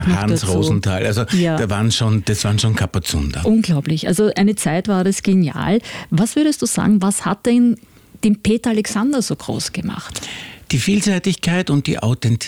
Hans Rosenthal, also Ja. das waren schon Kapuzunder. Unglaublich. Also eine Zeit war das genial. Was würdest du sagen, was hat denn den Peter Alexander so groß gemacht? Die Vielseitigkeit und die